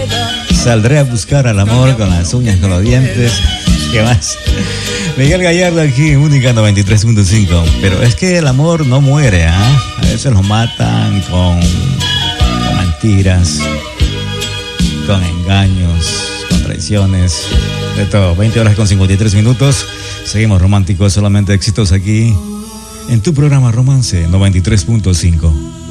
Saldré a buscar al amor con las uñas, con los dientes. ¿Qué más? Miguel Gallardo aquí, Única 93.5. Pero es que el amor no muere, ¿ah? A veces lo matan con mentiras, con engaños, con traiciones, de todo. 20 horas con 53 minutos. Seguimos románticos, solamente éxitos aquí en tu programa Romance 93.5.